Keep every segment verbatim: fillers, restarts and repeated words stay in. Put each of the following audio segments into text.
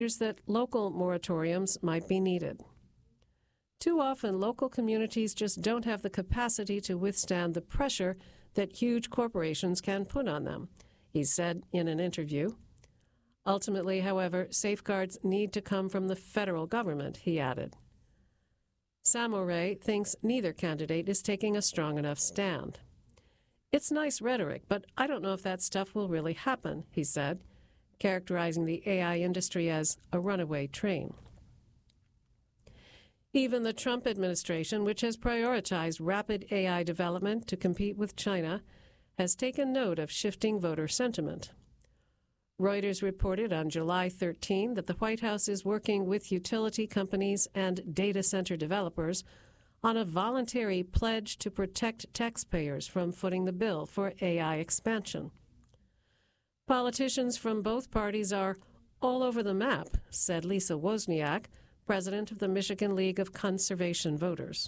that local moratoriums might be needed. Too often, local communities just don't have the capacity to withstand the pressure that huge corporations can put on them, he said in an interview. Ultimately, however, safeguards need to come from the federal government, he added. Sam O'Ray thinks neither candidate is taking a strong enough stand. It's nice rhetoric, but I don't know if that stuff will really happen, he said, characterizing the A I industry as a runaway train. Even the Trump administration, which has prioritized rapid A I development to compete with China, has taken note of shifting voter sentiment. Reuters reported on July thirteenth that the White House is working with utility companies and data center developers on a voluntary pledge to protect taxpayers from footing the bill for A I expansion. Politicians from both parties are all over the map, said Lisa Wozniak, president of the Michigan League of Conservation Voters.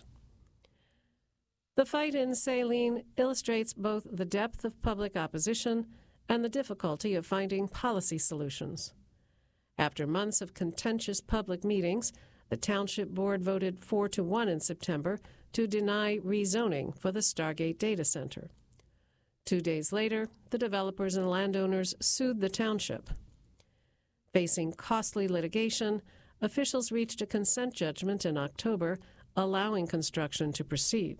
The fight in Saline illustrates both the depth of public opposition and the difficulty of finding policy solutions. After months of contentious public meetings, the Township Board voted four to one in September to deny rezoning for the Stargate Data Center. Two days later, the developers and landowners sued the township. Facing costly litigation, officials reached a consent judgment in October, allowing construction to proceed.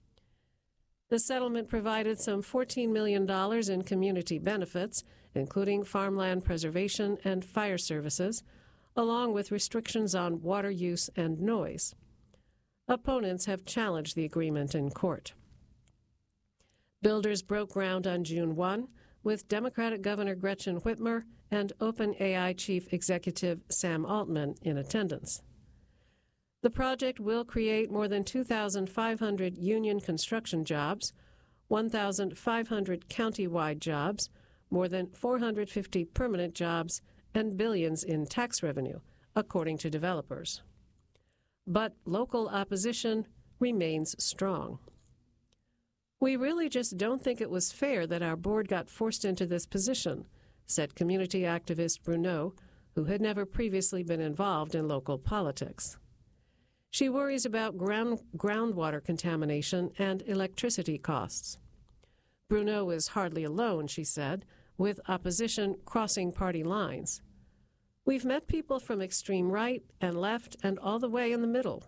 The settlement provided some fourteen million dollars in community benefits, including farmland preservation and fire services, along with restrictions on water use and noise. Opponents have challenged the agreement in court. Builders broke ground on June first, with Democratic Governor Gretchen Whitmer and OpenAI Chief Executive Sam Altman in attendance. The project will create more than two thousand five hundred union construction jobs, one thousand five hundred county-wide jobs, more than four hundred fifty permanent jobs, and billions in tax revenue, according to developers. But local opposition remains strong. We really just don't think it was fair that our board got forced into this position, said community activist Bruno, who had never previously been involved in local politics. She worries about ground, groundwater contamination and electricity costs. Bruno is hardly alone, she said, with opposition crossing party lines. We've met people from extreme right and left and all the way in the middle.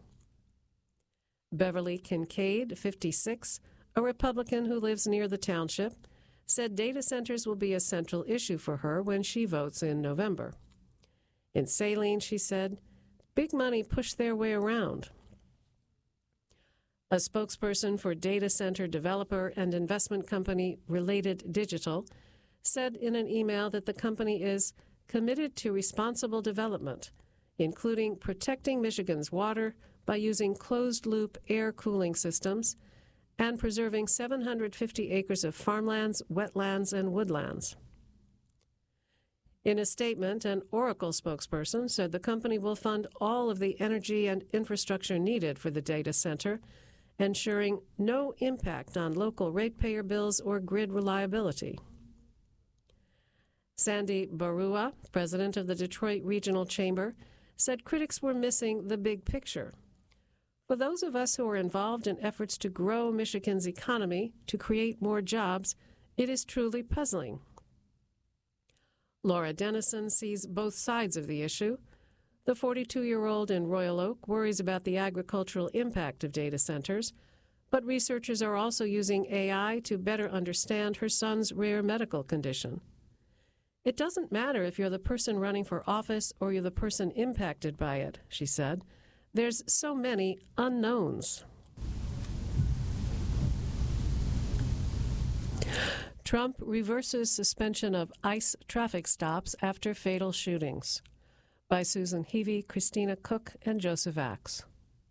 Beverly Kincaid, fifty-six, a Republican who lives near the township, said data centers will be a central issue for her when she votes in November. In Saline, she said, big money pushed their way around. A spokesperson for data center developer and investment company Related Digital said in an email that the company is committed to responsible development, including protecting Michigan's water by using closed-loop air cooling systems and preserving seven hundred fifty acres of farmlands, wetlands, and woodlands. In a statement, an Oracle spokesperson said the company will fund all of the energy and infrastructure needed for the data center, ensuring no impact on local ratepayer bills or grid reliability. Sandy Barua, president of the Detroit Regional Chamber, said critics were missing the big picture. For those of us who are involved in efforts to grow Michigan's economy, to create more jobs, it is truly puzzling. Laura Dennison sees both sides of the issue. The forty-two-year-old in Royal Oak worries about the agricultural impact of data centers, but researchers are also using A I to better understand her son's rare medical condition. It doesn't matter if you're the person running for office or you're the person impacted by it, she said. There's so many unknowns. Trump reverses suspension of ICE traffic stops after fatal shootings. By Susan Heavey, Christina Cook, and Joseph Axe.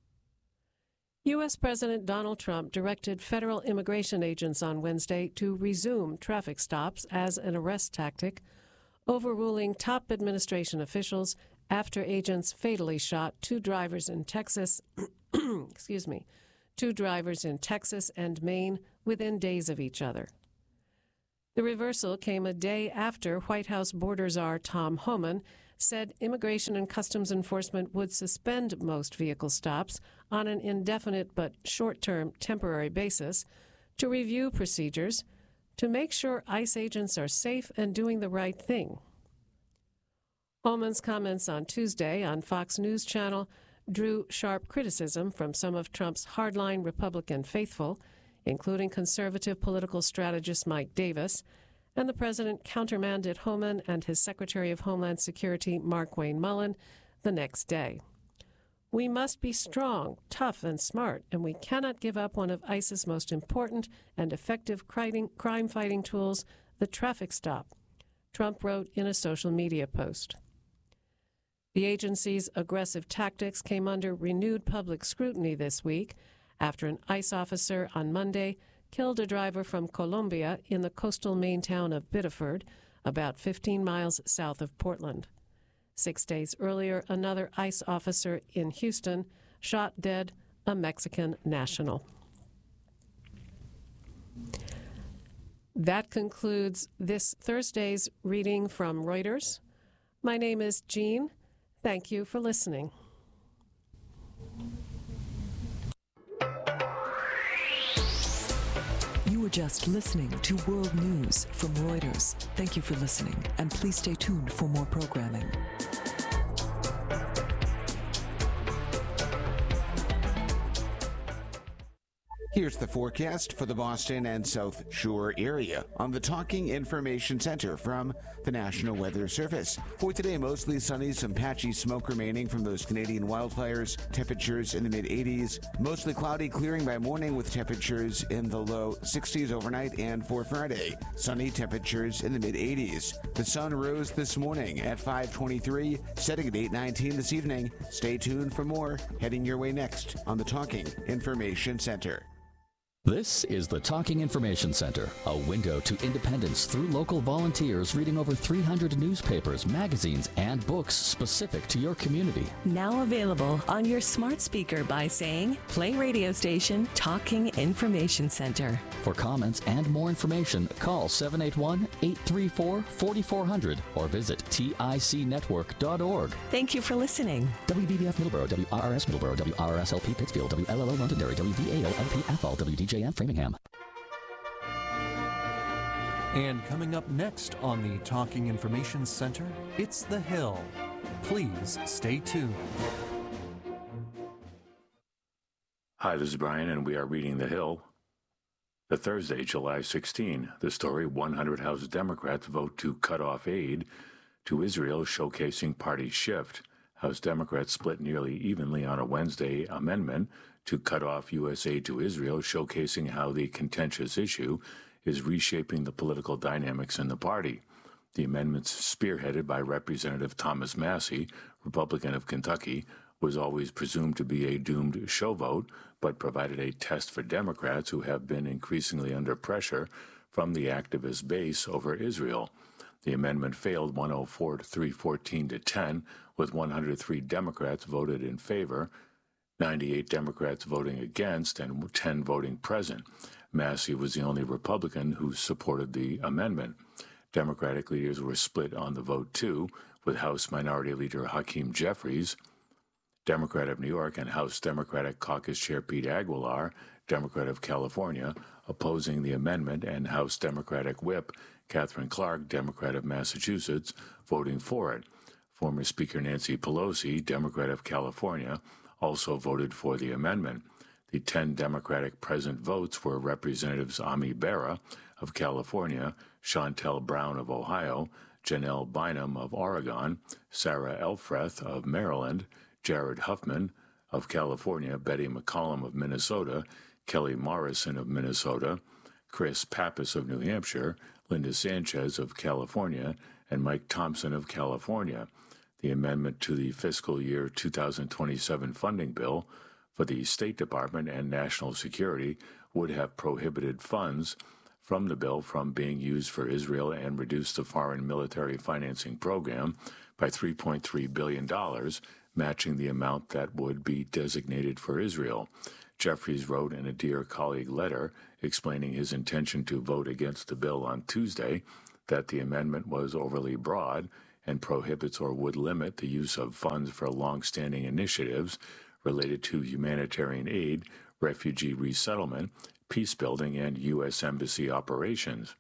U S. President Donald Trump directed federal immigration agents on Wednesday to resume traffic stops as an arrest tactic, overruling top administration officials after agents fatally shot two drivers in Texas, excuse me, two drivers in Texas and Maine within days of each other. The reversal came a day after White House border czar Tom Homan said Immigration and Customs Enforcement would suspend most vehicle stops on an indefinite but short-term temporary basis to review procedures to make sure ICE agents are safe and doing the right thing. Holman's comments on Tuesday on Fox News Channel drew sharp criticism from some of Trump's hardline Republican faithful, including conservative political strategist Mike Davis, and the president countermanded Holman and his Secretary of Homeland Security, Markwayne Mullin, the next day. We must be strong, tough, and smart, and we cannot give up one of ICE's most important and effective crime-fighting tools, the traffic stop, Trump wrote in a social media post. The agency's aggressive tactics came under renewed public scrutiny this week after an ICE officer on Monday killed a driver from Colombia in the coastal Maine town of Biddeford, about fifteen miles south of Portland. Six days earlier, another ICE officer in Houston shot dead a Mexican national. That concludes this Thursday's reading from Reuters. My name is Jean. Thank you for listening. You were just listening to World News from Reuters. Thank you for listening, and please stay tuned for more programming. Here's the forecast for the Boston and South Shore area on the Talking Information Center from the National Weather Service. For today, mostly sunny, some patchy smoke remaining from those Canadian wildfires, temperatures in the mid eighties. Mostly cloudy, clearing by morning with temperatures in the low sixties overnight, and for Friday, sunny, temperatures in the mid eighties. The sun rose this morning at five twenty-three, setting at eight nineteen this evening. Stay tuned for more heading your way next on the Talking Information Center. This is the Talking Information Center, a window to independence through local volunteers reading over three hundred newspapers, magazines, and books specific to your community. Now available on your smart speaker by saying, play radio station Talking Information Center. For comments and more information, call seven eight one, eight three four, four four zero zero or visit tic network dot org. Thank you for listening. W B B F Middleborough, W R R S Middleborough, W R R S L P Pittsfield, W L L O Londonderry, W V A O L P Athol, W D J M Framingham. And coming up next on the Talking Information Center, it's The Hill. Please stay tuned. Hi, this is Brian, and we are reading The Hill. The Thursday, July sixteenth, the story, one hundred House Democrats vote to cut off aid to Israel, showcasing party shift. House Democrats split nearly evenly on a Wednesday amendment to cut off U S aid to Israel, showcasing how the contentious issue is reshaping the political dynamics in the party. The amendments, spearheaded by Representative Thomas Massie, Republican of Kentucky, was always presumed to be a doomed show vote, but provided a test for Democrats who have been increasingly under pressure from the activist base over Israel. The amendment failed one oh four to three fourteen to ten, with one hundred three Democrats voted in favor, ninety-eight Democrats voting against, and ten voting present. Massie was the only Republican who supported the amendment. Democratic leaders were split on the vote, too, with House Minority Leader Hakeem Jeffries, Democrat of New York, and House Democratic Caucus Chair Pete Aguilar, Democrat of California, opposing the amendment, and House Democratic Whip Catherine Clark, Democrat of Massachusetts, voting for it. Former Speaker Nancy Pelosi, Democrat of California, also voted for the amendment. The ten Democratic present votes were Representatives Ami Bera of California, Shontel Brown of Ohio, Janelle Bynum of Oregon, Sarah Elfreth of Maryland, Jared Huffman of California, Betty McCollum of Minnesota, Kelly Morrison of Minnesota, Chris Pappas of New Hampshire, Linda Sanchez of California, and Mike Thompson of California. The amendment to the fiscal year two thousand twenty-seven funding bill for the State Department and National Security would have prohibited funds from the bill from being used for Israel and reduced the foreign military financing program by three point three billion dollars, matching the amount that would be designated for Israel. Jeffries wrote in a Dear Colleague letter explaining his intention to vote against the bill on Tuesday that the amendment was overly broad. and prohibits or would limit the use of funds for long-standing initiatives related to humanitarian aid, refugee resettlement, peace-building, and U S embassy operations.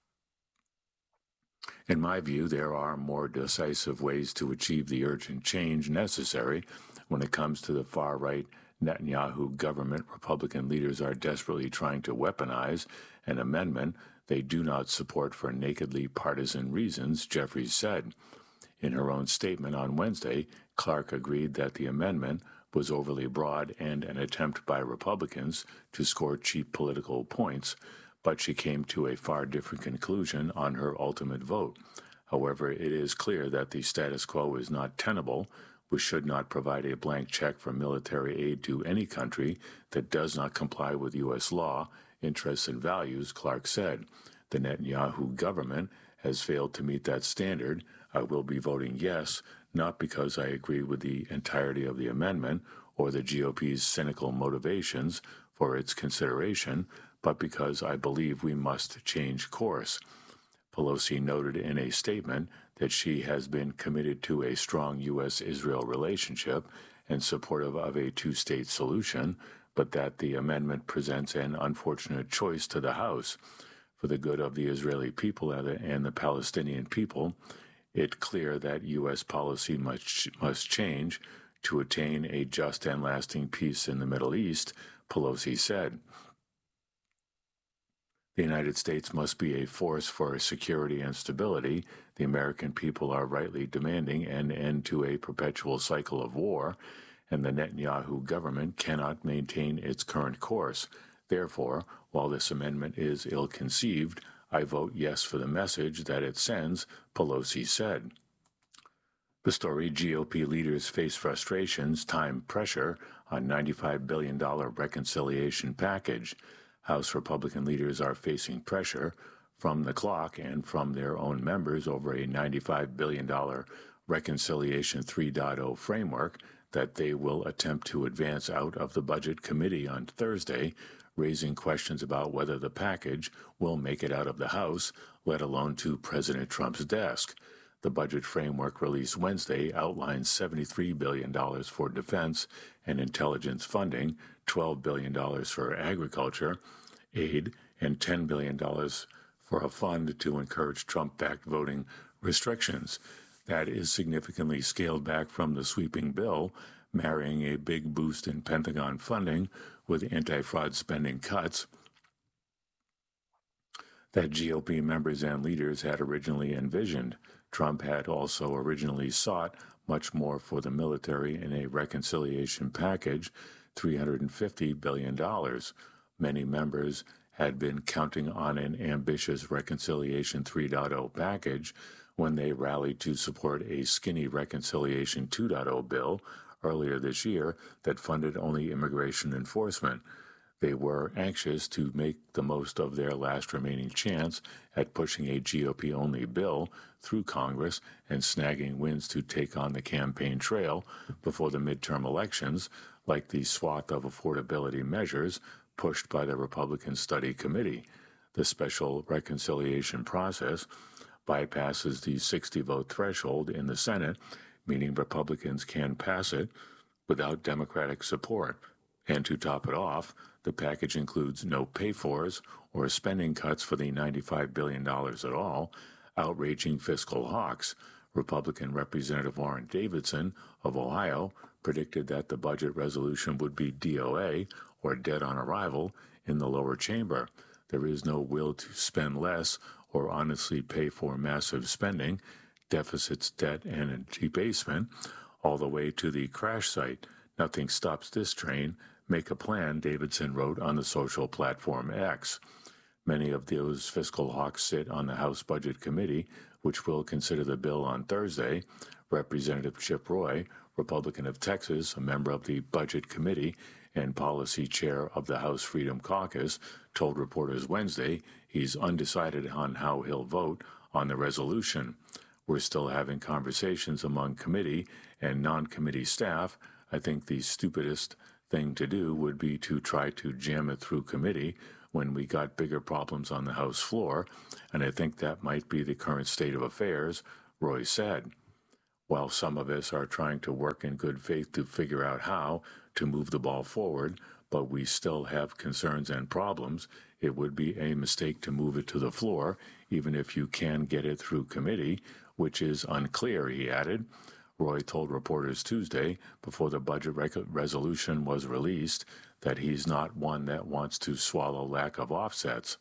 In my view, there are more decisive ways to achieve the urgent change necessary when it comes to the far-right Netanyahu government. Republican leaders are desperately trying to weaponize an amendment they do not support for nakedly partisan reasons, Jeffries said. In her own statement on Wednesday, Clark agreed that the amendment was overly broad and an attempt by Republicans to score cheap political points, but she came to a far different conclusion on her ultimate vote. However, it is clear that the status quo is not tenable. We should not provide a blank check for military aid to any country that does not comply with U S law, interests, and values, Clark said. The Netanyahu government has failed to meet that standard. I will be voting yes, not because I agree with the entirety of the amendment or the G O P's cynical motivations for its consideration, but because I believe we must change course. Pelosi noted in a statement that she has been committed to a strong U S Israel relationship and supportive of a two-state solution, but that the amendment presents an unfortunate choice to the House. For the good of the Israeli people and the Palestinian people, it's clear that U S policy must, must change to attain a just and lasting peace in the Middle East, Pelosi said. The United States must be a force for security and stability. The American people are rightly demanding an end to a perpetual cycle of war, and the Netanyahu government cannot maintain its current course. Therefore, while this amendment is ill-conceived, I vote yes for the message that it sends, Pelosi said. The story: G O P leaders face frustrations, time pressure on ninety-five billion dollars reconciliation package. House Republican leaders are facing pressure from the clock and from their own members over a ninety-five billion dollars Reconciliation three point oh framework that they will attempt to advance out of the Budget Committee on Thursday, raising questions about whether the package will make it out of the House, let alone to President Trump's desk. The budget framework released Wednesday outlines seventy-three billion dollars for defense and intelligence funding, twelve billion dollars for agriculture aid, and ten billion dollars for a fund to encourage Trump-backed voting restrictions. That is significantly scaled back from the sweeping bill, marrying a big boost in Pentagon funding with anti-fraud spending cuts that G O P members and leaders had originally envisioned. Trump had also originally sought much more for the military in a reconciliation package, three hundred fifty billion dollars. Many members had been counting on an ambitious Reconciliation three point oh package when they rallied to support a skinny Reconciliation two point oh bill earlier this year that funded only immigration enforcement. They were anxious to make the most of their last remaining chance at pushing a G O P-only bill through Congress and snagging wins to take on the campaign trail before the midterm elections, like the swath of affordability measures pushed by the Republican Study Committee. The special reconciliation process bypasses the sixty-vote threshold in the Senate, meaning Republicans can pass it without Democratic support. And to top it off, the package includes no pay-fors or spending cuts for the ninety-five billion dollars at all, outraging fiscal hawks. Republican Representative Warren Davidson of Ohio predicted that the budget resolution would be D O A, or dead on arrival, in the lower chamber. There is no will to spend less or honestly pay for massive spending, deficits, debt, and debasement, all the way to the crash site. Nothing stops this train. Make a plan, Davidson wrote on the social platform X. Many of those fiscal hawks sit on the House Budget Committee, which will consider the bill on Thursday. Representative Chip Roy, Republican of Texas, a member of the Budget Committee and policy chair of the House Freedom Caucus, told reporters Wednesday he's undecided on how he'll vote on the resolution. We're still having conversations among committee and non-committee staff. I think the stupidest thing to do would be to try to jam it through committee when we got bigger problems on the House floor, and I think that might be the current state of affairs, Roy said. While some of us are trying to work in good faith to figure out how to move the ball forward, but we still have concerns and problems, it would be a mistake to move it to the floor, even if you can get it through committee, which is unclear, he added. Roy told reporters Tuesday, before the budget rec- resolution was released, that he's not one that wants to swallow lack of offsets.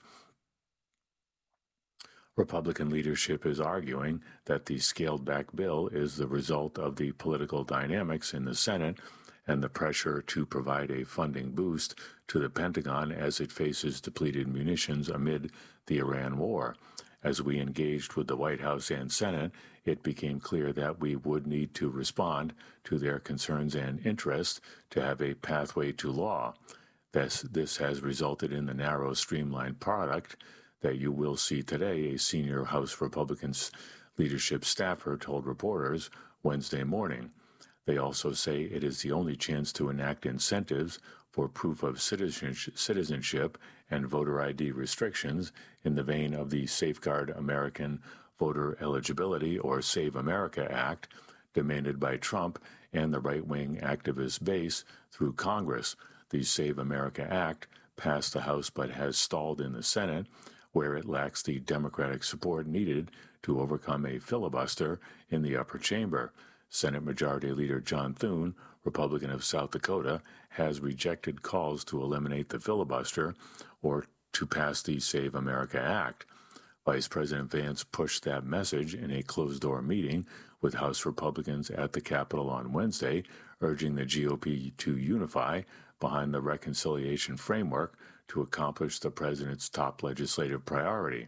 Republican leadership is arguing that the scaled-back bill is the result of the political dynamics in the Senate and the pressure to provide a funding boost to the Pentagon as it faces depleted munitions amid the Iran war. As we engaged with the White House and Senate, it became clear that we would need to respond to their concerns and interests to have a pathway to law. This, this has resulted in the narrow, streamlined product that you will see today, a senior House Republican leadership staffer told reporters Wednesday morning. They also say it is the only chance to enact incentives for proof of citizenship and voter I D restrictions in the vein of the Safeguard American Voter Eligibility, or Save America Act, demanded by Trump and the right-wing activist base through Congress. The Save America Act passed the House but has stalled in the Senate, where it lacks the Democratic support needed to overcome a filibuster in the upper chamber. Senate Majority Leader John Thune, Republican of South Dakota, has rejected calls to eliminate the filibuster or to pass the Save America Act. Vice President Vance pushed that message in a closed-door meeting with House Republicans at the Capitol on Wednesday, urging the G O P to unify behind the reconciliation framework to accomplish the president's top legislative priority.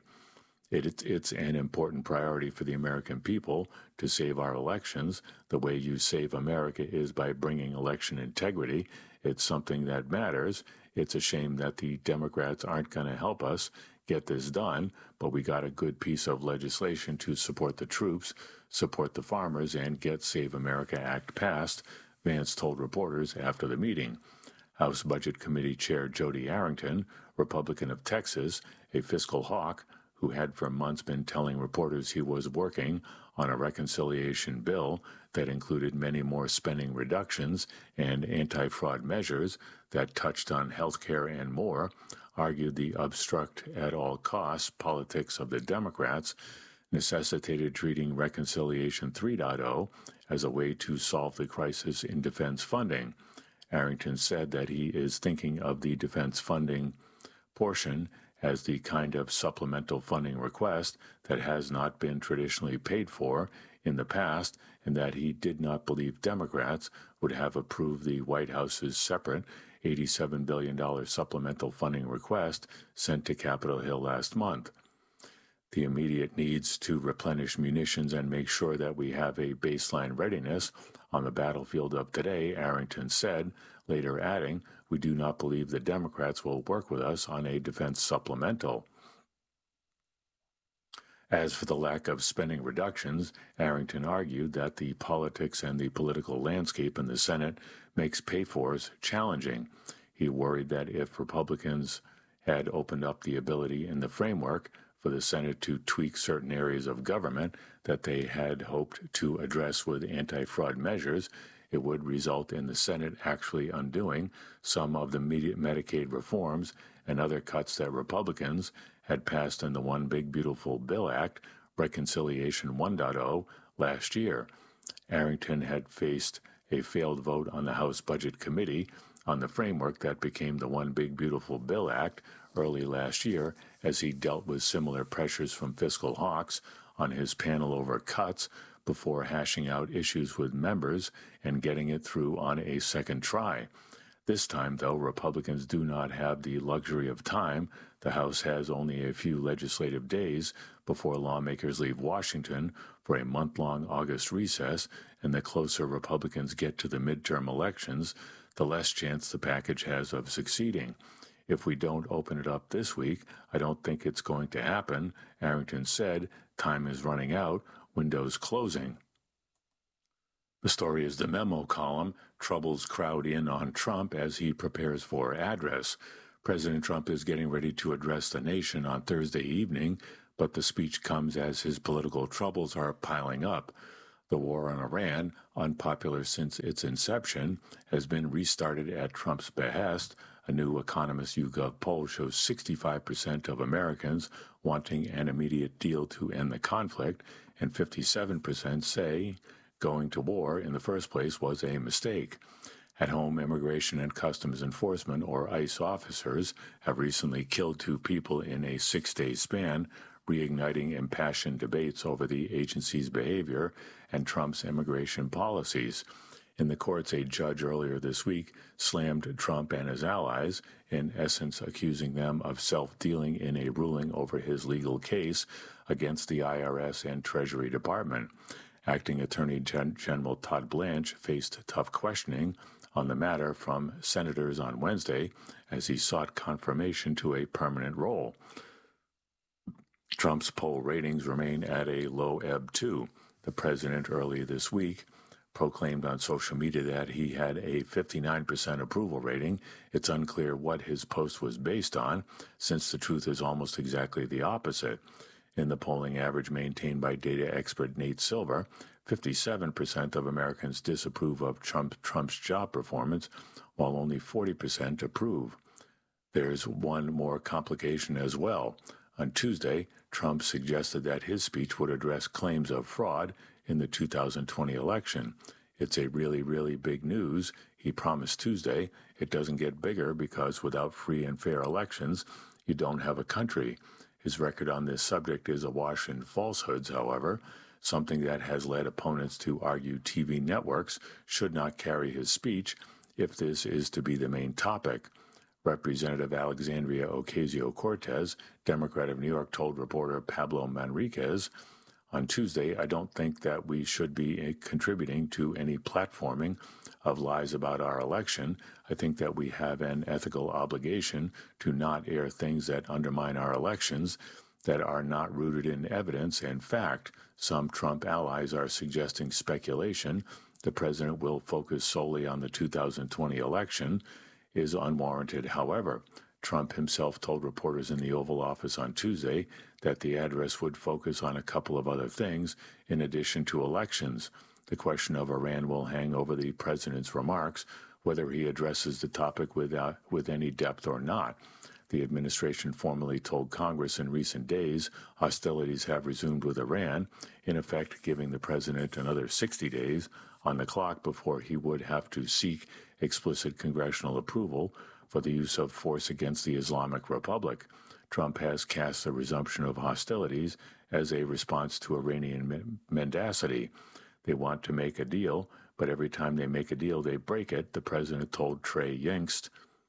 It, it's an important priority for the American people to save our elections. The way you save America is by bringing election integrity. It's something that matters. It's a shame that the Democrats aren't going to help us get this done, but we got a good piece of legislation to support the troops, support the farmers, and get Save America Act passed, Vance told reporters after the meeting. House Budget Committee Chair Jody Arrington, Republican of Texas, a fiscal hawk, who had for months been telling reporters he was working on a reconciliation bill that included many more spending reductions and anti-fraud measures that touched on health care and more, argued the obstruct at all costs politics of the Democrats necessitated treating Reconciliation three point oh as a way to solve the crisis in defense funding. Arrington said that he is thinking of the defense funding portion as the kind of supplemental funding request that has not been traditionally paid for in the past, and that he did not believe Democrats would have approved the White House's separate eighty-seven billion dollars supplemental funding request sent to Capitol Hill last month. The immediate needs to replenish munitions and make sure that we have a baseline readiness on the battlefield of today, Arrington said, later adding, we do not believe the Democrats will work with us on a defense supplemental. As for the lack of spending reductions, Arrington argued that the politics and the political landscape in the Senate makes pay-fors challenging. He worried that if Republicans had opened up the ability in the framework for the Senate to tweak certain areas of government that they had hoped to address with anti-fraud measures, it would result in the Senate actually undoing some of the Medicaid reforms and other cuts that Republicans had passed in the One Big Beautiful Bill Act, Reconciliation one point oh, last year. Arrington had faced a failed vote on the House Budget Committee on the framework that became the One Big Beautiful Bill Act early last year as he dealt with similar pressures from fiscal hawks on his panel over cuts before hashing out issues with members and getting it through on a second try. This time, though, Republicans do not have the luxury of time. The House has only a few legislative days before lawmakers leave Washington for a month-long August recess, and the closer Republicans get to the midterm elections, the less chance the package has of succeeding. If we don't open it up this week, I don't think it's going to happen, Arrington said. Time is running out, windows closing. The story is the memo column. Troubles crowd in on Trump as he prepares for address. President Trump is getting ready to address the nation on Thursday evening, but the speech comes as his political troubles are piling up. The war on Iran, unpopular since its inception, has been restarted at Trump's behest. A new Economist YouGov poll shows sixty-five percent of Americans wanting an immediate deal to end the conflict, and fifty-seven percent say going to war in the first place was a mistake. At home, Immigration and Customs Enforcement, or ICE officers, have recently killed two people in a six-day span, reigniting impassioned debates over the agency's behavior and Trump's immigration policies. In the courts, a judge earlier this week slammed Trump and his allies, in essence accusing them of self-dealing in a ruling over his legal case against the I R S and Treasury Department. Acting Attorney Gen- General Todd Blanche faced tough questioning on the matter from senators on Wednesday as he sought confirmation to a permanent role. Trump's poll ratings remain at a low ebb, too. The president earlier this week proclaimed on social media that he had a fifty-nine percent approval rating. It's unclear what his post was based on, since the truth is almost exactly the opposite. In the polling average maintained by data expert Nate Silver, fifty-seven percent of Americans disapprove of Trump, Trump's job performance, while only forty percent approve. There's one more complication as well. On Tuesday, Trump suggested that his speech would address claims of fraud in the two thousand twenty election. It's a really, really big news. He promised Tuesday. It doesn't get bigger because without free and fair elections, you don't have a country. His record on this subject is awash in falsehoods, however, something that has led opponents to argue T V networks should not carry his speech if this is to be the main topic. Representative Alexandria Ocasio-Cortez, Democrat of New York, told reporter Pablo Manriquez on Tuesday, "I don't think that we should be contributing to any platforming of lies about our election. I think that we have an ethical obligation to not air things that undermine our elections that are not rooted in evidence and fact. Some Trump allies are suggesting speculation the president will focus solely on the two thousand twenty election is unwarranted. However, Trump himself told reporters in the Oval Office on Tuesday that the address would focus on a couple of other things in addition to elections. The question of Iran will hang over the president's remarks, whether he addresses the topic without, with any depth or not. The administration formally told Congress in recent days hostilities have resumed with Iran, in effect giving the president another sixty days on the clock before he would have to seek explicit congressional approval for the use of force against the Islamic Republic. Trump has cast the resumption of hostilities as a response to Iranian mendacity. They want to make a deal, but every time they make a deal, they break it, the president told Trey Yingst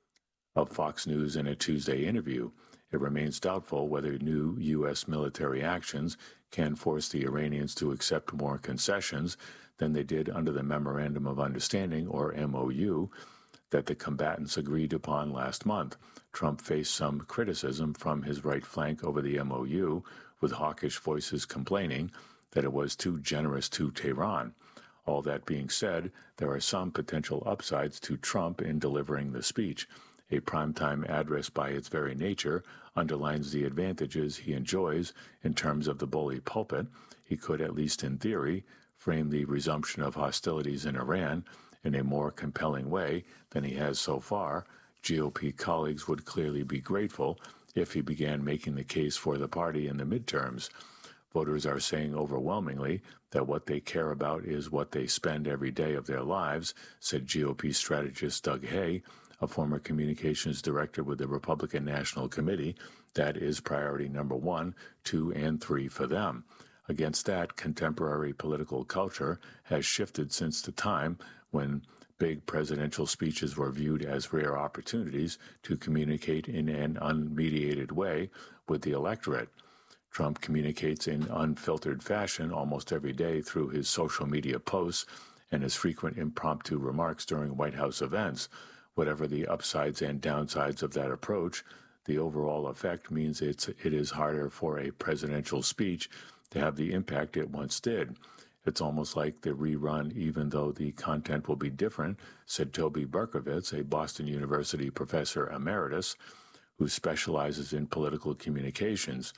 of Fox News in a Tuesday interview. It remains doubtful whether new U S military actions can force the Iranians to accept more concessions than they did under the Memorandum of Understanding, or M O U, that the combatants agreed upon last month. Trump faced some criticism from his right flank over the M O U, with hawkish voices complaining that it was too generous to Tehran. All that being said, there are some potential upsides to Trump in delivering the speech. A primetime address by its very nature underlines the advantages he enjoys in terms of the bully pulpit. He could, at least in theory, frame the resumption of hostilities in Iran in a more compelling way than he has so far. G O P colleagues would clearly be grateful if he began making the case for the party in the midterms. Voters are saying overwhelmingly that what they care about is what they spend every day of their lives, said G O P strategist Doug Hay, a former communications director with the Republican National Committee. That is priority number one, two, and three for them. Against that, contemporary political culture has shifted since the time when big presidential speeches were viewed as rare opportunities to communicate in an unmediated way with the electorate. Trump communicates in unfiltered fashion almost every day through his social media posts and his frequent impromptu remarks during White House events. Whatever the upsides and downsides of that approach, the overall effect means it's, it is harder for a presidential speech to have the impact it once did. It's almost like the rerun, even though the content will be different, said Toby Berkowitz, a Boston University professor emeritus who specializes in political communications.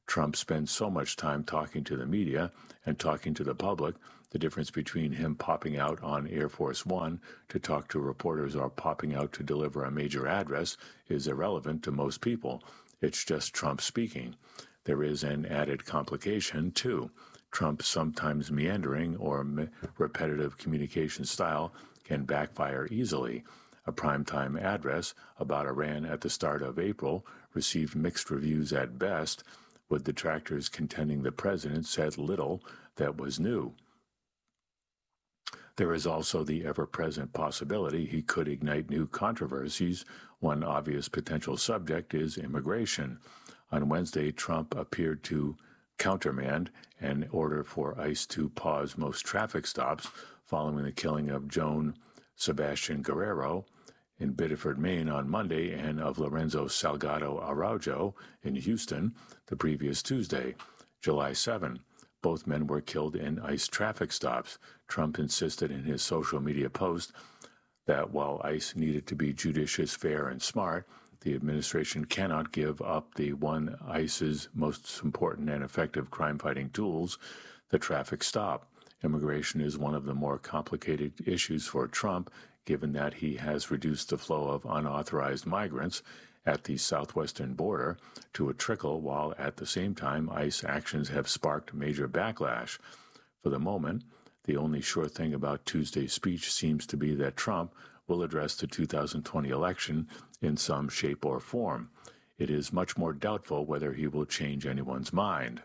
Trump spends so much time talking to the media and talking to the public. The difference between him popping out on Air Force One to talk to reporters or popping out to deliver a major address is irrelevant to most people. It's just Trump speaking. There is an added complication, too. Trump's sometimes meandering or me- repetitive communication style can backfire easily. A primetime address about Iran at the start of April received mixed reviews at best, with detractors contending the president said little that was new. There is also the ever-present possibility he could ignite new controversies. One obvious potential subject is immigration. On Wednesday, Trump appeared to countermand an order for ICE to pause most traffic stops following the killing of Joan Sebastian Guerrero in Biddeford, Maine on Monday and of Lorenzo Salgado Araujo in Houston the previous Tuesday, July seventh. Both men were killed in ICE traffic stops. Trump insisted in his social media post that while ICE needed to be judicious, fair, and smart, the administration cannot give up the one ICE's most important and effective crime-fighting tools, the traffic stop. Immigration is one of the more complicated issues for Trump, given that he has reduced the flow of unauthorized migrants at the southwestern border to a trickle, while at the same time ICE actions have sparked major backlash. For the moment, the only sure thing about Tuesday's speech seems to be that Trump will address the two thousand twenty election in some shape or form. It is much more doubtful whether he will change anyone's mind.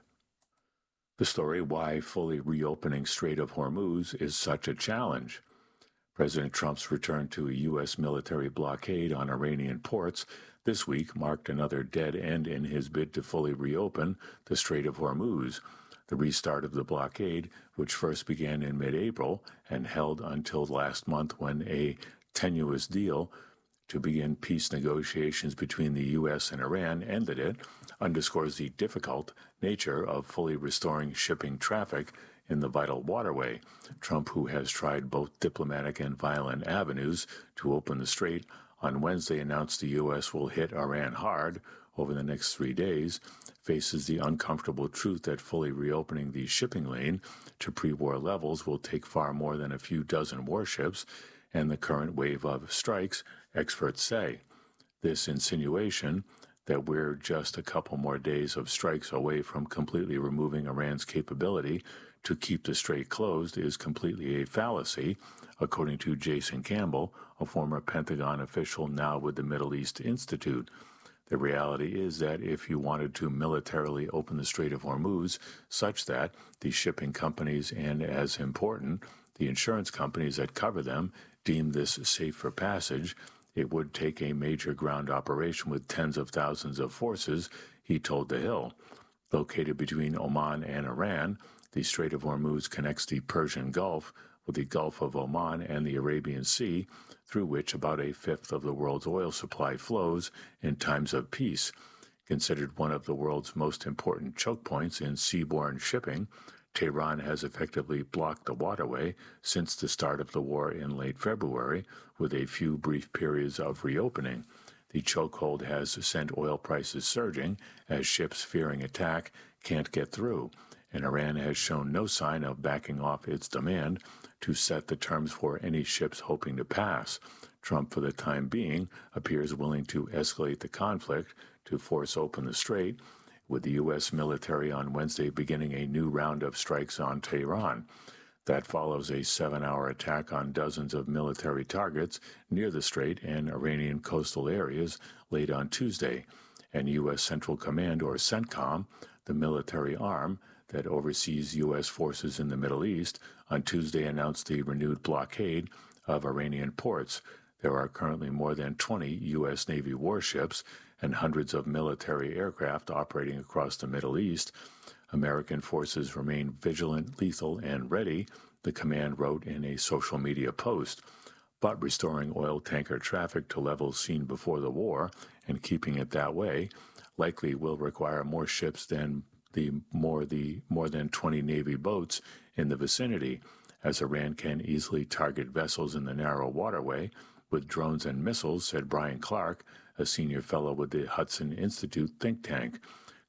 The story why fully reopening Strait of Hormuz is such a challenge. President Trump's return to a U S military blockade on Iranian ports this week marked another dead end in his bid to fully reopen the Strait of Hormuz. The restart of the blockade, which first began in mid-April and held until last month when a tenuous deal to begin peace negotiations between the U S and Iran ended it, underscores the difficult nature of fully restoring shipping traffic in the vital waterway. Trump, who has tried both diplomatic and violent avenues to open the strait, on Wednesday announced the U S will hit Iran hard over the next three days, faces the uncomfortable truth that fully reopening the shipping lane to pre-war levels will take far more than a few dozen warships and the current wave of strikes, experts say. This insinuation that we're just a couple more days of strikes away from completely removing Iran's capability to keep the strait closed is completely a fallacy, according to Jason Campbell, a former Pentagon official now with the Middle East Institute. The reality is that if you wanted to militarily open the Strait of Hormuz such that the shipping companies and, as important, the insurance companies that cover them deem this safe for passage, it would take a major ground operation with tens of thousands of forces, he told The Hill. Located between Oman and Iran, the Strait of Hormuz connects the Persian Gulf with the Gulf of Oman and the Arabian Sea, through which about a fifth of the world's oil supply flows in times of peace. Considered one of the world's most important choke points in seaborne shipping, Tehran has effectively blocked the waterway since the start of the war in late February, with a few brief periods of reopening. The chokehold has sent oil prices surging as ships fearing attack can't get through, and Iran has shown no sign of backing off its demand to set the terms for any ships hoping to pass. Trump, for the time being, appears willing to escalate the conflict to force open the strait, with the U S military on Wednesday beginning a new round of strikes on Tehran. That follows a seven-hour attack on dozens of military targets near the strait and Iranian coastal areas late on Tuesday. And U S Central Command, or CENTCOM, the military arm that oversees U S forces in the Middle East, on Tuesday announced the renewed blockade of Iranian ports. There are currently more than twenty U S Navy warships and hundreds of military aircraft operating across the Middle East. American forces remain vigilant, lethal, and ready, the command wrote in a social media post. But restoring oil tanker traffic to levels seen before the war and keeping it that way likely will require more ships than the more the more than twenty Navy boats in the vicinity, as Iran can easily target vessels in the narrow waterway with drones and missiles, said Brian Clark, a senior fellow with the Hudson Institute think tank.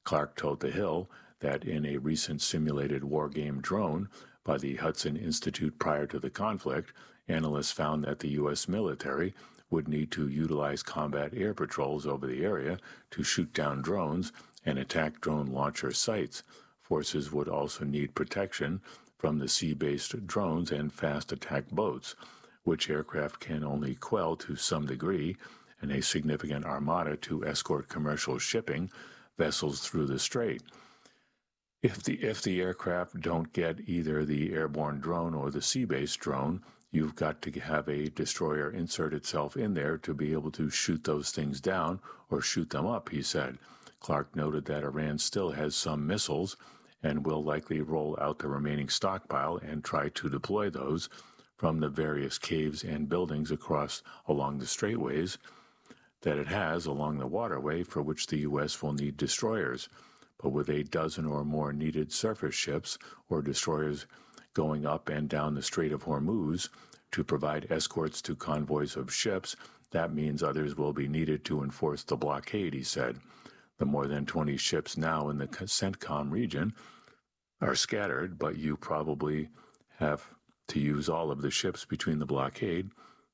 Clark told The Hill that in a recent simulated war game drone by the Hudson Institute prior to the conflict, analysts found that the U S military would need to utilize combat air patrols over the area to shoot down drones and attack drone launcher sites. Forces would also need protection from the sea-based drones and fast attack boats, which aircraft can only quell to some degree, and a significant armada to escort commercial shipping vessels through the strait. If the if the aircraft don't get either the airborne drone or the sea-based drone, you've got to have a destroyer insert itself in there to be able to shoot those things down or shoot them up, he said. Clark noted that Iran still has some missiles and will likely roll out the remaining stockpile and try to deploy those from the various caves and buildings across along the straitways that it has along the waterway, for which the U S will need destroyers. But with a dozen or more needed surface ships or destroyers going up and down the Strait of Hormuz to provide escorts to convoys of ships, that means others will be needed to enforce the blockade, he said. The more than twenty ships now in the CENTCOM region are scattered, but you probably have to use all of the ships between the blockade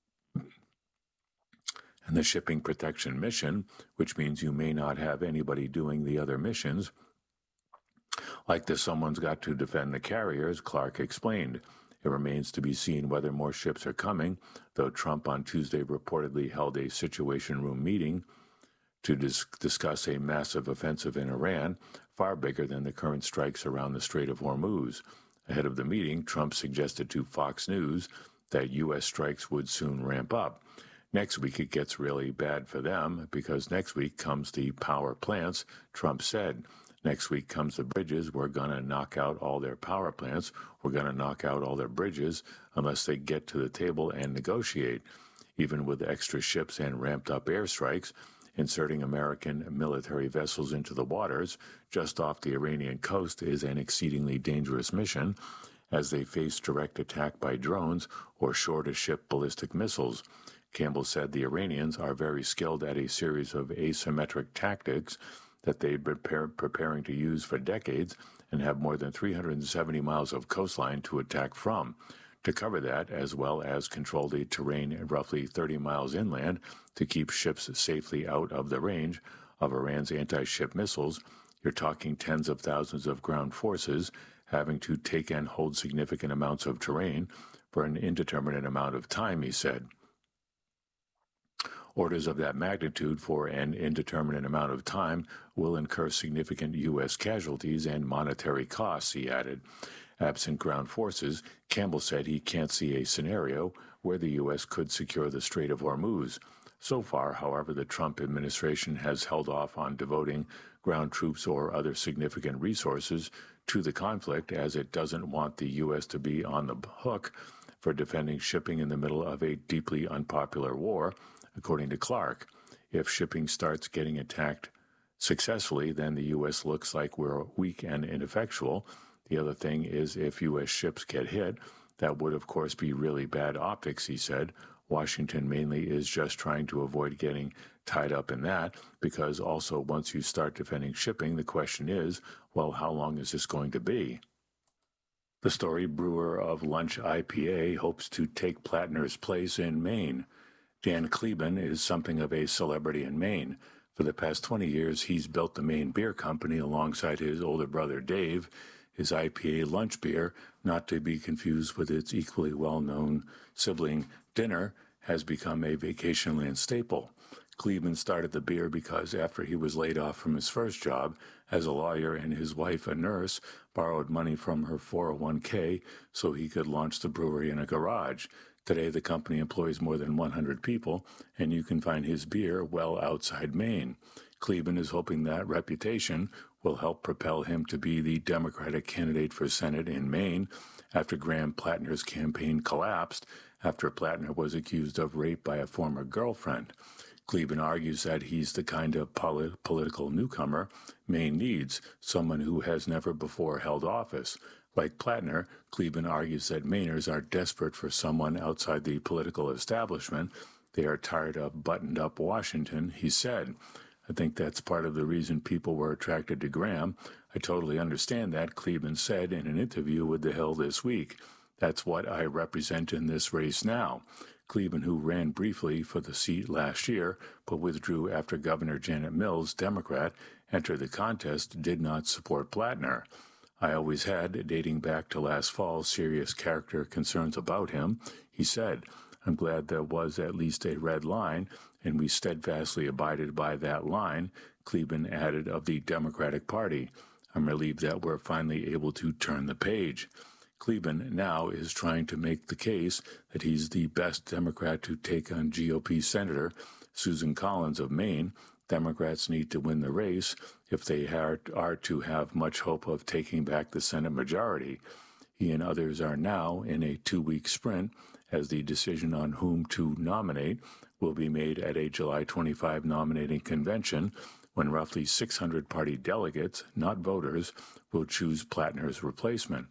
and the shipping protection mission, which means you may not have anybody doing the other missions. Like this, someone's got to defend the carriers, Clark explained. It remains to be seen whether more ships are coming, though Trump on Tuesday reportedly held a Situation Room meeting to dis- discuss a massive offensive in Iran, far bigger than the current strikes around the Strait of Hormuz. Ahead of the meeting, Trump suggested to Fox News that U S strikes would soon ramp up. Next week, it gets really bad for them because next week comes the power plants, Trump said. Next week comes the bridges. We're going to knock out all their power plants. We're going to knock out all their bridges unless they get to the table and negotiate. Even with extra ships and ramped-up airstrikes, inserting American military vessels into the waters just off the Iranian coast is an exceedingly dangerous mission, as they face direct attack by drones or shore-to-ship ballistic missiles. Campbell said the Iranians are very skilled at a series of asymmetric tactics that they've been prepare, preparing to use for decades and have more than three hundred seventy miles of coastline to attack from. To cover that, as well as control the terrain roughly thirty miles inland to keep ships safely out of the range of Iran's anti-ship missiles, you're talking tens of thousands of ground forces having to take and hold significant amounts of terrain for an indeterminate amount of time, he said. Orders of that magnitude for an indeterminate amount of time will incur significant U S casualties and monetary costs, he added. Absent ground forces, Campbell said he can't see a scenario where the U S could secure the Strait of Hormuz. So far, however, the Trump administration has held off on devoting ground troops or other significant resources to the conflict, as it doesn't want the U S to be on the hook for defending shipping in the middle of a deeply unpopular war. According to Clark, if shipping starts getting attacked successfully, then the U S looks like we're weak and ineffectual. The other thing is if U S ships get hit, that would, of course, be really bad optics, he said. Washington mainly is just trying to avoid getting tied up in that, because also once you start defending shipping, the question is, well, how long is this going to be? The Story brewer of Lunch I P A hopes to take Plattner's place in Maine. Dan Kleben is something of a celebrity in Maine. For the past twenty years, he's built the Maine Beer Company alongside his older brother Dave. His I P A lunch beer, not to be confused with its equally well-known sibling Dinner, has become a Vacationland staple. Kleben started the beer because after he was laid off from his first job as a lawyer and his wife, a nurse, borrowed money from her four oh one k so he could launch the brewery in a garage. Today, the company employs more than one hundred people, and you can find his beer well outside Maine. Kleben is hoping that reputation will help propel him to be the Democratic candidate for Senate in Maine after Graham Plattner's campaign collapsed after Plattner was accused of rape by a former girlfriend. Kleben argues that he's the kind of polit- political newcomer Maine needs, someone who has never before held office. Like Plattner, Kleben argues that Mainers are desperate for someone outside the political establishment. They are tired of buttoned-up Washington, he said. I think that's part of the reason people were attracted to Graham. I totally understand that, Cleveland said in an interview with The Hill this week. That's what I represent in this race now. Cleveland, who ran briefly for the seat last year but withdrew after Governor Janet Mills, Democrat, entered the contest, did not support Plattner. I always had, dating back to last fall, serious character concerns about him, he said. I'm glad there was at least a red line, and we steadfastly abided by that line, Cleveland added of the Democratic Party. I'm relieved that we're finally able to turn the page. Cleveland now is trying to make the case that he's the best Democrat to take on G O P Senator Susan Collins of Maine. Democrats need to win the race if they are, are to have much hope of taking back the Senate majority. He and others are now in a two-week sprint, as the decision on whom to nominate will be made at a July twenty-fifth nominating convention, when roughly six hundred party delegates, not voters, will choose Plattner's replacement.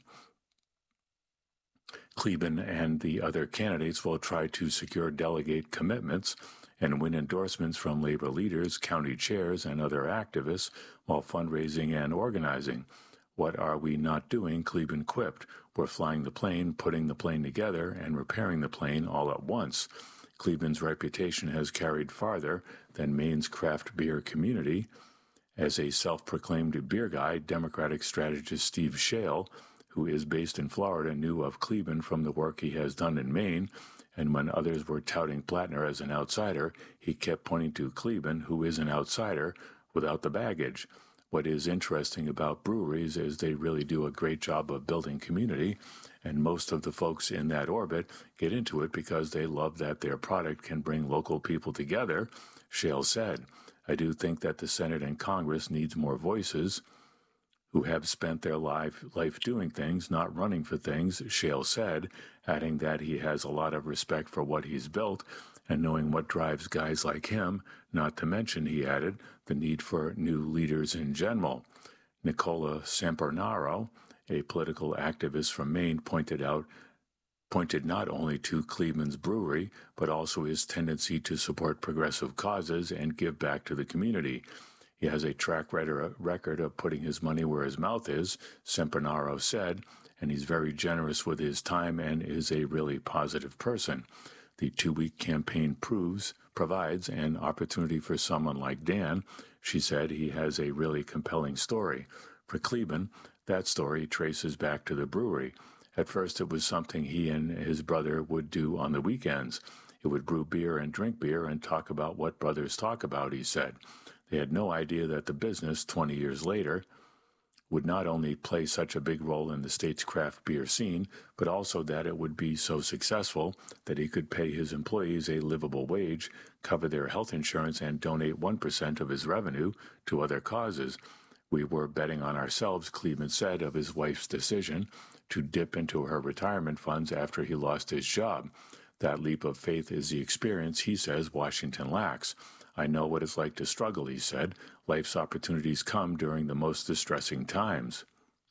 Cleveland and the other candidates will try to secure delegate commitments and win endorsements from labor leaders, county chairs, and other activists while fundraising and organizing. What are we not doing? Cleveland quipped. We're flying the plane, putting the plane together, and repairing the plane all at once. Cleveland's reputation has carried farther than Maine's craft beer community. As a self-proclaimed beer guy, Democratic strategist Steve Schale, who is based in Florida, knew of Cleveland from the work he has done in Maine, and when others were touting Plattner as an outsider, he kept pointing to Cleveland, who is an outsider without the baggage. What is interesting about breweries is they really do a great job of building community, and most of the folks in that orbit get into it because they love that their product can bring local people together, Schale said. I do think that the Senate and Congress needs more voices who have spent their life, life doing things, not running for things, Schale said, adding that he has a lot of respect for what he's built and knowing what drives guys like him, not to mention, he added, the need for new leaders in general. Nicola Sampornaro, a political activist from Maine, pointed out pointed not only to Cleveland's brewery, but also his tendency to support progressive causes and give back to the community. He has a track record of putting his money where his mouth is, Sampornaro said, and he's very generous with his time and is a really positive person. The two-week campaign proves provides an opportunity for someone like Dan. She said he has a really compelling story. For Cleveland, that story traces back to the brewery. At first, it was something he and his brother would do on the weekends. It would brew beer and drink beer and talk about what brothers talk about, he said. They had no idea that the business, twenty years later, would not only play such a big role in the state's craft beer scene, but also that it would be so successful that he could pay his employees a livable wage, cover their health insurance, and donate one percent of his revenue to other causes. We were betting on ourselves, Cleveland said of his wife's decision to dip into her retirement funds after he lost his job. That leap of faith is the experience, he says, Washington lacks. I know what it's like to struggle, he said. Life's opportunities come during the most distressing times.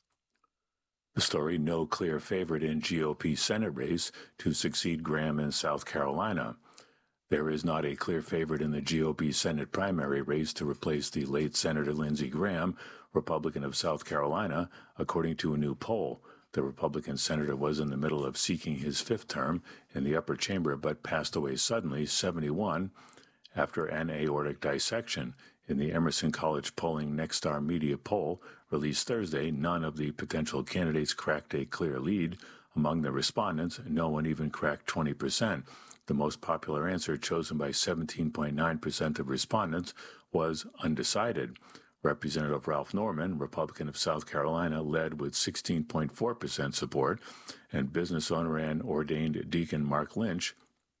The story, no clear favorite in G O P Senate race to succeed Graham in South Carolina. There is not a clear favorite in the G O P Senate primary race to replace the late Senator Lindsey Graham, Republican of South Carolina, according to a new poll. The Republican senator was in the middle of seeking his fifth term in the upper chamber, but passed away suddenly, seventy-one, after an aortic dissection. In the Emerson College Polling Nexstar Media poll released Thursday, none of the potential candidates cracked a clear lead. Among the respondents, no one even cracked twenty percent. The most popular answer, chosen by seventeen point nine percent of respondents, was undecided. Representative Ralph Norman, Republican of South Carolina, led with sixteen point four percent support, and business owner and ordained deacon Mark Lynch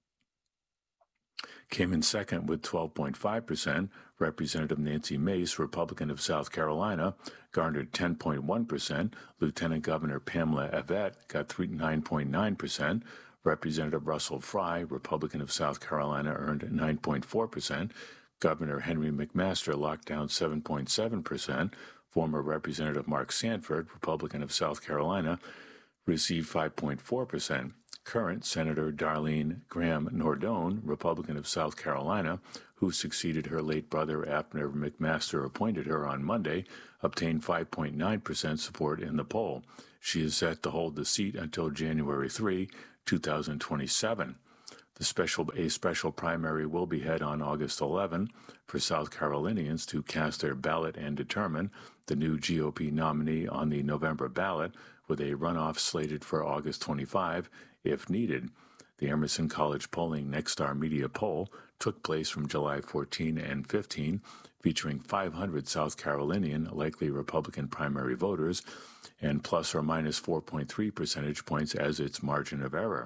came in second with twelve point five percent. Representative Nancy Mace, Republican of South Carolina, garnered ten point one percent. Lieutenant Governor Pamela Evette got nine point nine percent. Representative Russell Fry, Republican of South Carolina, earned nine point four percent. Governor Henry McMaster locked down seven point seven percent. Former Representative Mark Sanford, Republican of South Carolina, received five point four percent. Current Senator Darlene Graham Nordone, Republican of South Carolina, who succeeded her late brother after McMaster appointed her on Monday, obtained five point nine percent support in the poll. She is set to hold the seat until January third, two thousand twenty-seven. The special, a special primary will be held on August eleventh for South Carolinians to cast their ballot and determine the new G O P nominee on the November ballot, with a runoff slated for August twenty-fifth if needed. The Emerson College Polling Nexstar Media poll took place from July fourteenth and fifteenth, featuring five hundred South Carolinian likely Republican primary voters and plus or minus four point three percentage points as its margin of error.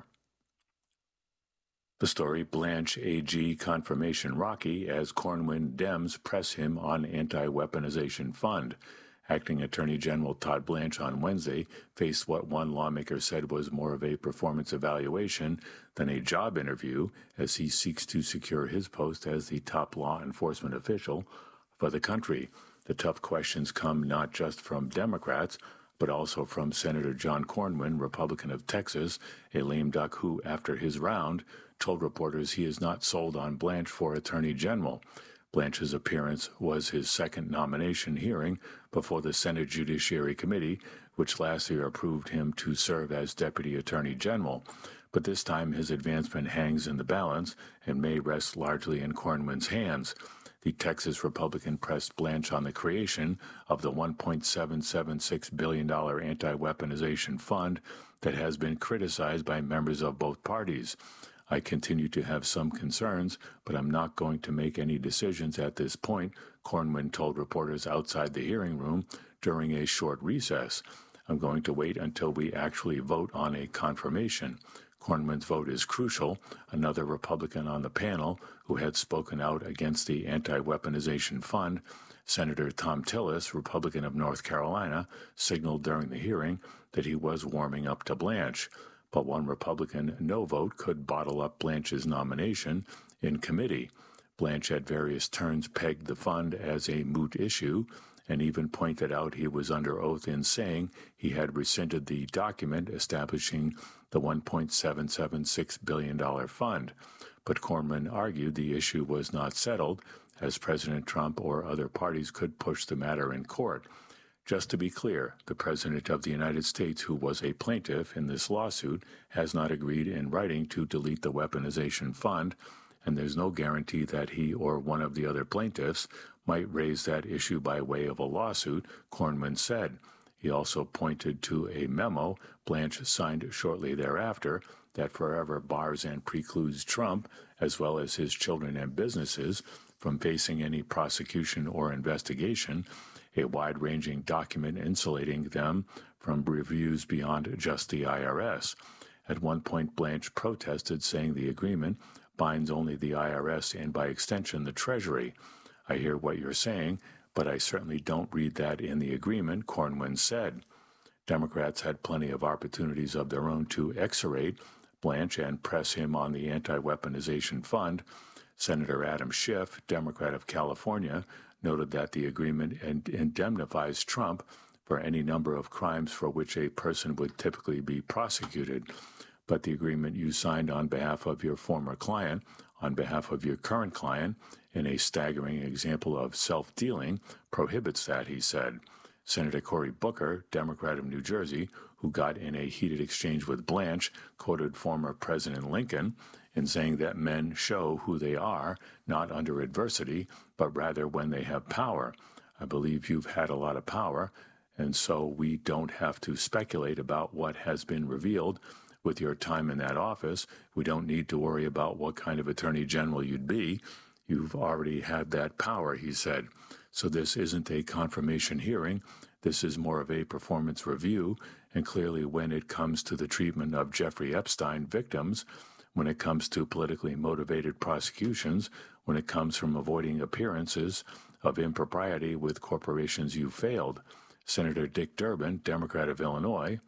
The story, Blanche A G confirmation rocky as Cornyn Dems press him on anti-weaponization fund. Acting Attorney General Todd Blanche on Wednesday faced what one lawmaker said was more of a performance evaluation than a job interview as he seeks to secure his post as the top law enforcement official for the country. The tough questions come not just from Democrats, but also from Senator John Cornyn, Republican of Texas, a lame duck who, after his round, told reporters he is not sold on Blanche for Attorney General. Blanche's appearance was his second nomination hearing before the Senate Judiciary Committee, which last year approved him to serve as Deputy Attorney General. But this time his advancement hangs in the balance and may rest largely in Cornyn's hands. The Texas Republican pressed Blanche on the creation of the one point seven seven six billion dollars anti-weaponization fund that has been criticized by members of both parties. I continue to have some concerns, but I'm not going to make any decisions at this point, Cornyn told reporters outside the hearing room during a short recess. I'm going to wait until we actually vote on a confirmation. Cornyn's vote is crucial. Another Republican on the panel who had spoken out against the anti-weaponization fund, Senator Thom Tillis, Republican of North Carolina, signaled during the hearing that he was warming up to Blanche. But one Republican no vote could bottle up Blanche's nomination in committee. Blanche at various turns pegged the fund as a moot issue and even pointed out he was under oath in saying he had rescinded the document establishing the one point seven seven six billion dollars fund. But Cornyn argued the issue was not settled, as President Trump or other parties could push the matter in court. Just to be clear, the President of the United States, who was a plaintiff in this lawsuit, has not agreed in writing to delete the weaponization fund, and there's no guarantee that he or one of the other plaintiffs might raise that issue by way of a lawsuit, Cornyn said. He also pointed to a memo Blanche signed shortly thereafter that forever bars and precludes Trump, as well as his children and businesses, from facing any prosecution or investigation, a wide-ranging document insulating them from reviews beyond just the I R S. At one point, Blanche protested, saying the agreement binds only the I R S and, by extension, the Treasury. I hear what you're saying, but I certainly don't read that in the agreement, Cornyn said. Democrats had plenty of opportunities of their own to exorate Blanche and press him on the anti-weaponization fund. Senator Adam Schiff, Democrat of California, noted that the agreement indemnifies Trump for any number of crimes for which a person would typically be prosecuted. But the agreement you signed on behalf of your former client, on behalf of your current client, in a staggering example of self-dealing, prohibits that, he said. Senator Cory Booker, Democrat of New Jersey, who got in a heated exchange with Blanche, quoted former President Lincoln in saying that men show who they are, not under adversity, but rather when they have power. I believe you've had a lot of power, and so we don't have to speculate about what has been revealed with your time in that office. We don't need to worry about what kind of attorney general you'd be. You've already had that power, he said. So this isn't a confirmation hearing. This is more of a performance review, and clearly when it comes to the treatment of Jeffrey Epstein victims, when it comes to politically motivated prosecutions, when it comes from avoiding appearances of impropriety with corporations you failed. Senator Dick Durbin, Democrat of Illinois,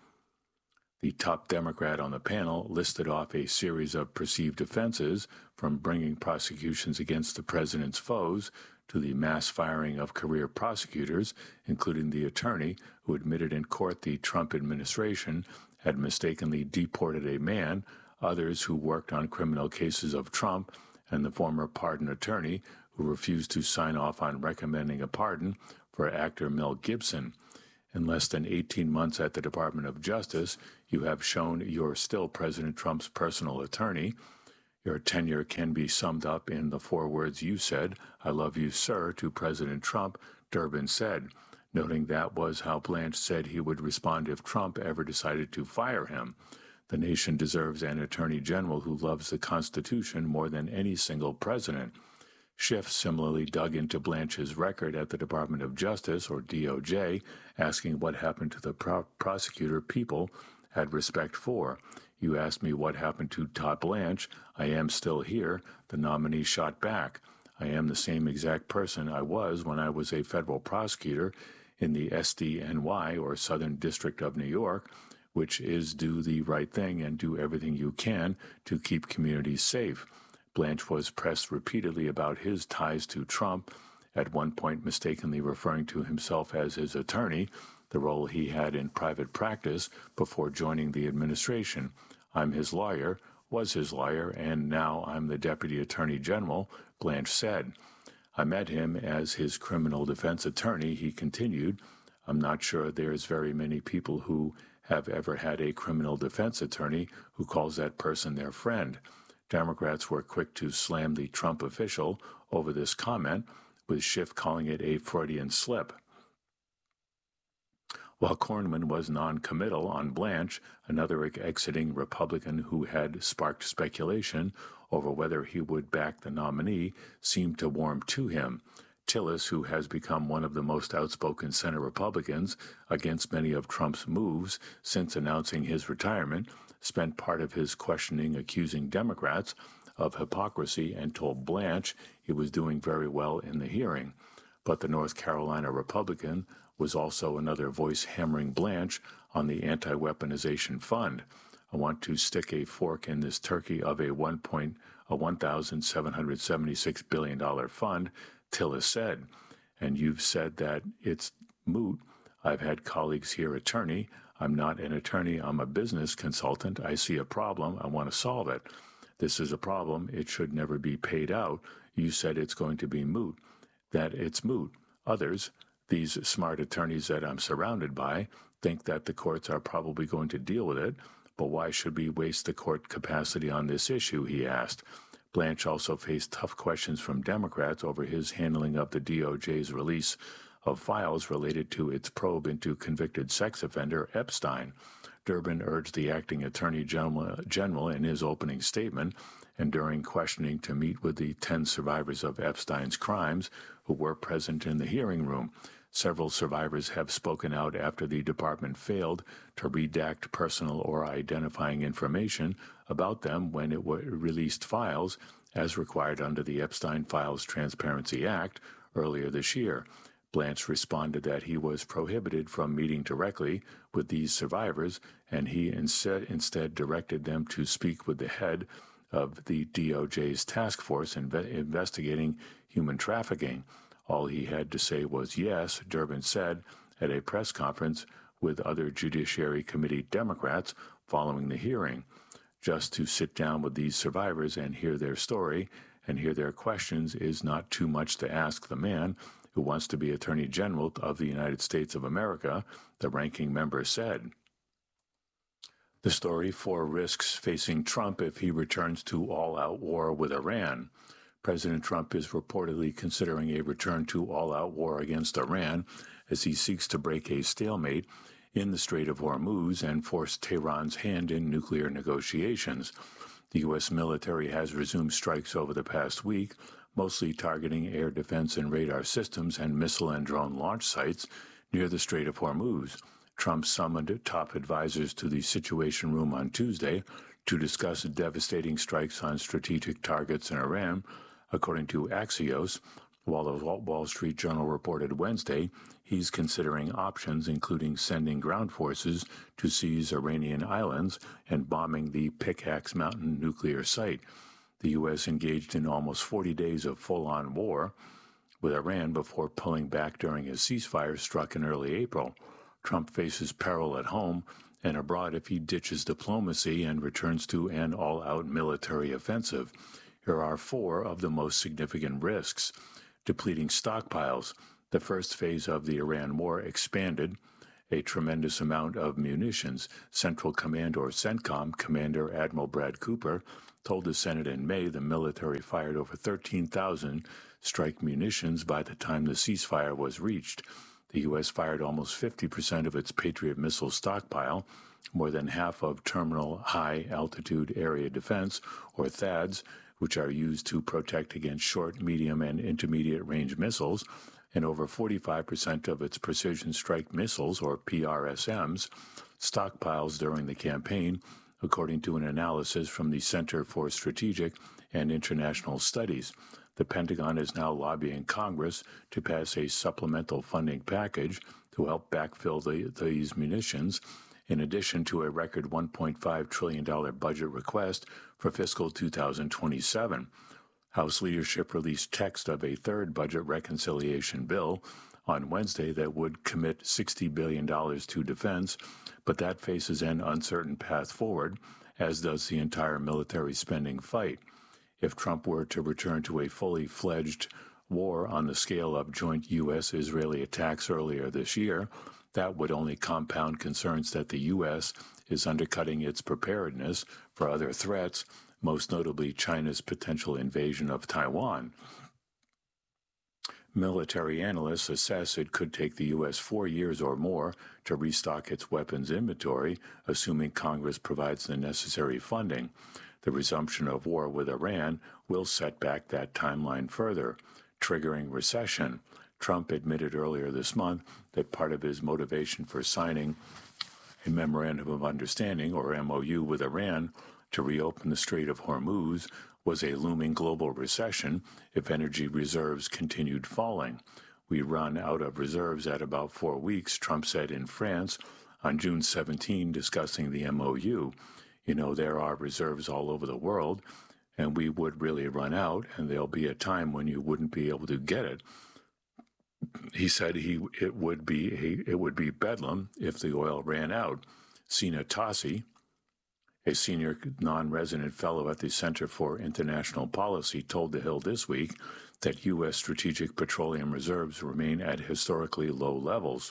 the top Democrat on the panel, listed off a series of perceived offenses, from bringing prosecutions against the president's foes to the mass firing of career prosecutors, including the attorney who admitted in court the Trump administration had mistakenly deported a man, others who worked on criminal cases of Trump, and the former pardon attorney who refused to sign off on recommending a pardon for actor Mel Gibson. In less than eighteen months at the Department of Justice, you have shown you're still President Trump's personal attorney. Your tenure can be summed up in the four words you said, "I love you, sir," to President Trump, Durbin said, noting that was how Blanche said he would respond if Trump ever decided to fire him. The nation deserves an attorney general who loves the Constitution more than any single president. Schiff similarly dug into Blanche's record at the Department of Justice, or D O J, asking what happened to the pro- prosecutor people had respect for. "You asked me what happened to Todd Blanche. I am still here," the nominee shot back. "I am the same exact person I was when I was a federal prosecutor in the S D N Y, or Southern District of New York, which is do the right thing and do everything you can to keep communities safe." Blanche was pressed repeatedly about his ties to Trump, at one point mistakenly referring to himself as his attorney, the role he had in private practice before joining the administration. "I'm his lawyer, was his lawyer, and now I'm the Deputy Attorney General," Blanche said. "I met him as his criminal defense attorney," he continued. "I'm not sure there's very many people who have ever had a criminal defense attorney who calls that person their friend." Democrats were quick to slam the Trump official over this comment, with Schiff calling it a Freudian slip. While Cornyn was non-committal on Blanche, another exiting Republican who had sparked speculation over whether he would back the nominee seemed to warm to him. Tillis, who has become one of the most outspoken Senate Republicans against many of Trump's moves since announcing his retirement, spent part of his questioning accusing Democrats of hypocrisy and told Blanche he was doing very well in the hearing. But the North Carolina Republican was also another voice hammering Blanche on the anti-weaponization fund. "I want to stick a fork in this turkey of a one point a one thousand seven hundred seventy-six billion dollars fund," Tillis said. "And you've said that it's moot. I've had colleagues here, attorney. I'm not an attorney. I'm a business consultant. I see a problem. I want to solve it. This is a problem. It should never be paid out. You said it's going to be moot, that it's moot. Others, these smart attorneys that I'm surrounded by, think that the courts are probably going to deal with it. But why should we waste the court capacity on this issue?" he asked. Blanche also faced tough questions from Democrats over his handling of the D O J's release of files related to its probe into convicted sex offender Epstein. Durbin urged the acting attorney general in his opening statement and during questioning to meet with the ten survivors of Epstein's crimes who were present in the hearing room. Several survivors have spoken out after the department failed to redact personal or identifying information about them when it released files, as required under the Epstein Files Transparency Act earlier this year. Blanche responded that he was prohibited from meeting directly with these survivors, and he instead, instead directed them to speak with the head of the D O J's task force inve- investigating human trafficking. All he had to say was yes, Durbin said at a press conference with other Judiciary Committee Democrats following the hearing. Just to sit down with these survivors and hear their story and hear their questions is not too much to ask the man who wants to be Attorney General of the United States of America, the ranking member said. The story four risks facing Trump if he returns to all-out war with Iran. President Trump is reportedly considering a return to all-out war against Iran as he seeks to break a stalemate in the Strait of Hormuz and force Tehran's hand in nuclear negotiations. The U S military has resumed strikes over the past week, mostly targeting air defense and radar systems and missile and drone launch sites near the Strait of Hormuz. Trump summoned top advisors to the Situation Room on Tuesday to discuss devastating strikes on strategic targets in Iran, according to Axios. While the Wall Street Journal reported Wednesday, he's considering options including sending ground forces to seize Iranian islands and bombing the Pickaxe Mountain nuclear site. The U S engaged in almost forty days of full-on war with Iran before pulling back during a ceasefire struck in early April. Trump faces peril at home and abroad if he ditches diplomacy and returns to an all-out military offensive. Here are four of the most significant risks. Depleting stockpiles. The first phase of the Iran war expanded a tremendous amount of munitions. Central Command, or CENTCOM, Commander Admiral Brad Cooper told the Senate in May the military fired over thirteen thousand strike munitions by the time the ceasefire was reached. The U S fired almost fifty percent of its Patriot missile stockpile, more than half of Terminal High Altitude Area Defense, or THAADs, which are used to protect against short, medium, and intermediate range missiles, and over forty-five percent of its precision strike missiles, or P R S Ms, stockpiles during the campaign, according to an analysis from the Center for Strategic and International Studies. The Pentagon is now lobbying Congress to pass a supplemental funding package to help backfill the, these munitions, in addition to a record one point five trillion dollars budget request for fiscal two thousand twenty-seven. House leadership released text of a third budget reconciliation bill on Wednesday that would commit sixty billion dollars to defense, but that faces an uncertain path forward, as does the entire military spending fight. If Trump were to return to a fully fledged war on the scale of joint U S-Israeli attacks earlier this year, that would only compound concerns that the U S is undercutting its preparedness for other threats, most notably China's potential invasion of Taiwan. Military analysts assess it could take the U S four years or more to restock its weapons inventory, assuming Congress provides the necessary funding. The resumption of war with Iran will set back that timeline further, triggering recession. Trump admitted earlier this month that part of his motivation for signing a Memorandum of Understanding, or M O U, with Iran to reopen the Strait of Hormuz was a looming global recession if energy reserves continued falling. We run out of reserves at about four weeks, Trump said in France on June seventeenth, discussing the M O U. You know, there are reserves all over the world, and we would really run out, and there'll be a time when you wouldn't be able to get it. He said he it would be a, it would be bedlam if the oil ran out. Sina Tassi, a senior non-resident fellow at the Center for International Policy, told The Hill this week that U S strategic petroleum reserves remain at historically low levels.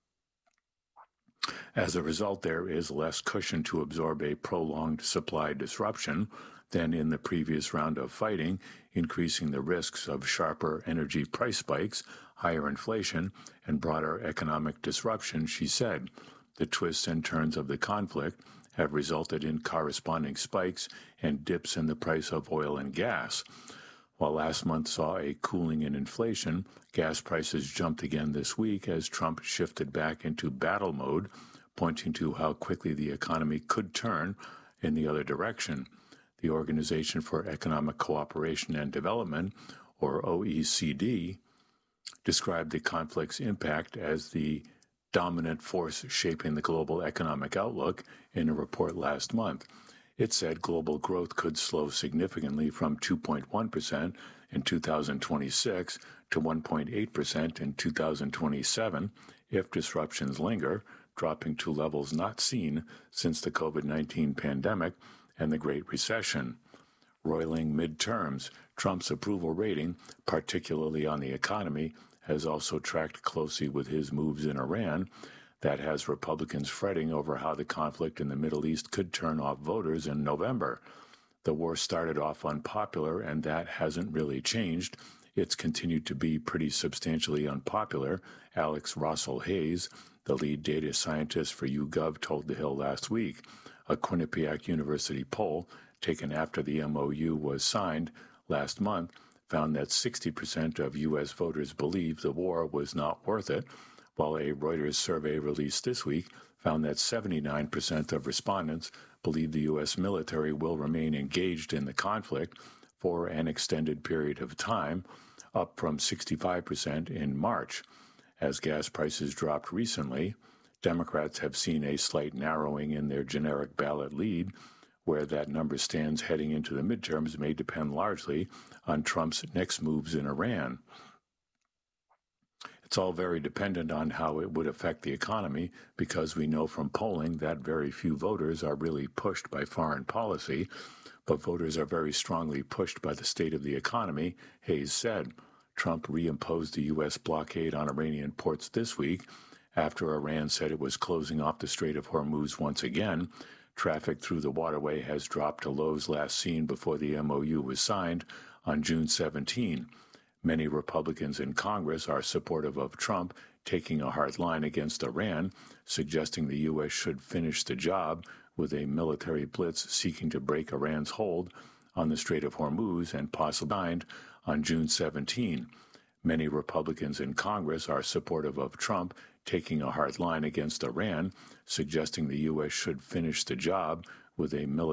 As a result, there is less cushion to absorb a prolonged supply disruption than in the previous round of fighting, increasing the risks of sharper energy price spikes, higher inflation, and broader economic disruption, she said. The twists and turns of the conflict have resulted in corresponding spikes and dips in the price of oil and gas. While last month saw a cooling in inflation, gas prices jumped again this week as Trump shifted back into battle mode, pointing to how quickly the economy could turn in the other direction. The Organization for Economic Cooperation and Development, or O E C D, described the conflict's impact as the dominant force shaping the global economic outlook in a report last month. It said global growth could slow significantly from two point one percent in two thousand twenty-six to one point eight percent in two thousand twenty-seven if disruptions linger, dropping to levels not seen since the COVID nineteen pandemic and the Great Recession. Roiling midterms, Trump's approval rating, particularly on the economy, has also tracked closely with his moves in Iran. That has Republicans fretting over how the conflict in the Middle East could turn off voters in November. The war started off unpopular, and that hasn't really changed. It's continued to be pretty substantially unpopular, Alex Russell-Hayes, the lead data scientist for YouGov, told The Hill last week. A Quinnipiac University poll taken after the M O U was signed last month found that sixty percent of U S voters believe the war was not worth it, while a Reuters survey released this week found that seventy-nine percent of respondents believe the U S military will remain engaged in the conflict for an extended period of time, up from sixty-five percent in March. As gas prices dropped recently, Democrats have seen a slight narrowing in their generic ballot lead. Where that number stands heading into the midterms may depend largely on Trump's next moves in Iran. It's all very dependent on how it would affect the economy, because we know from polling that very few voters are really pushed by foreign policy, but voters are very strongly pushed by the state of the economy, Hayes said. Trump reimposed the U S blockade on Iranian ports this week after Iran said it was closing off the Strait of Hormuz once again. Traffic through the waterway has dropped to lows last seen before the M O U was signed on June seventeenth. Many Republicans in Congress are supportive of Trump taking a hard line against Iran, suggesting the U S should finish the job with a military blitz seeking to break Iran's hold on the Strait of Hormuz and possibly signed on June seventeenth. Many Republicans in Congress are supportive of Trump taking a hard line against Iran, suggesting the U S should finish the job with a military